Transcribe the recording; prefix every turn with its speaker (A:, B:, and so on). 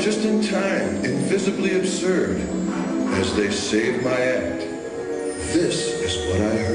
A: just in time, invisibly absurd, as they saved my act. This is what I heard.